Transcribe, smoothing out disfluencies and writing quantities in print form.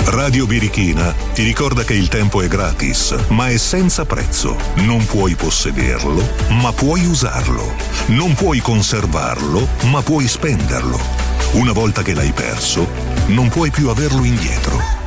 Radio Birichina ti ricorda che il tempo è gratis, ma è senza prezzo. Non puoi possederlo, ma puoi usarlo. Non puoi conservarlo, ma puoi spenderlo. Una volta che l'hai perso, non puoi più averlo indietro.